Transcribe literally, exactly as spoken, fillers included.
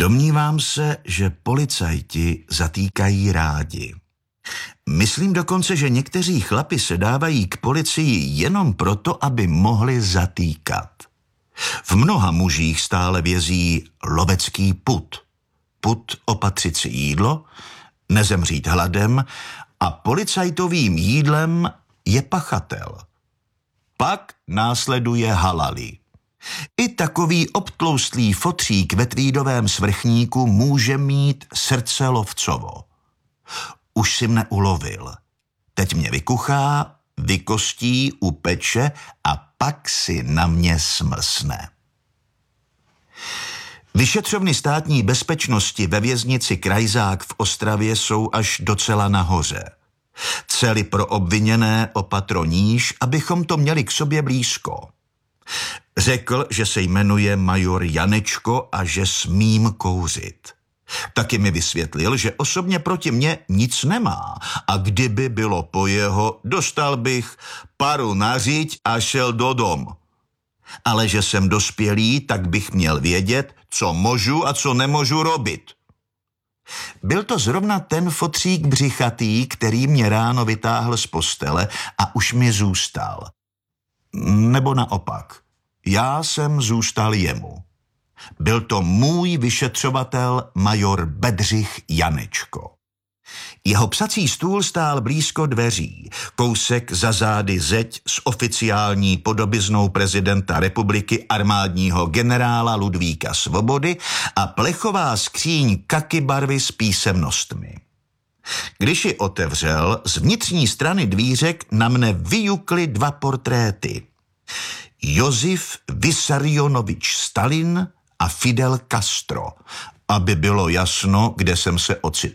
Domnívám se, že policajti zatýkají rádi. Myslím dokonce, že někteří chlapi se dávají k policii jenom proto, aby mohli zatýkat. V mnoha mužích stále vězí lovecký pud. Pud opatřit si jídlo, nezemřít hladem a policajtovým jídlem je pachatel. Pak následuje halali. I takový obtloustlý fotřík ve tweedovém svrchníku může mít srdce lovcovo. Už si mne ulovil. Teď mě vykuchá, vykostí, upeče a pak si na mě smrsne. Vyšetřovny státní bezpečnosti ve věznici Krajzák v Ostravě jsou až docela nahoře. Cely pro obviněné o patro níž, abychom to měli k sobě blízko. Řekl, že se jmenuje major Janečko a že smím kouřit. Taky mi vysvětlil, že osobně proti mně nic nemá a kdyby bylo po jeho, dostal bych paru na řiď a šel do dom. Ale že jsem dospělý, tak bych měl vědět, co můžu a co nemůžu robit. Byl to zrovna ten fotřík břichatý, který mě ráno vytáhl z postele a už mi zůstal. Nebo naopak, já jsem zůstal jemu. Byl to můj vyšetřovatel major Bedřich Janečko. Jeho psací stůl stál blízko dveří, kousek za zády zeď s oficiální podobiznou prezidenta republiky armádního generála Ludvíka Svobody a plechová skříň kaky barvy s písemnostmi. Když ji otevřel, z vnitřní strany dvířek na mne vyjukly dva portréty. Josif Vissarionovič Stalin a Fidel Castro, aby bylo jasno, kde jsem se ocitl.